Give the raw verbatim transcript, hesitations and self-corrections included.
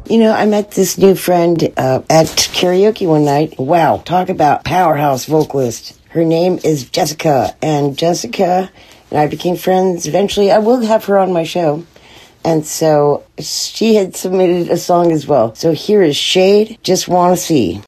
You know, I met this new friend uh, at karaoke one night. Wow, talk about powerhouse vocalist. Her name is Jessica, and Jessica and I became friends. Eventually, I will have her on my show. And so she had submitted a song as well. So here is Shade, Just Wanna See.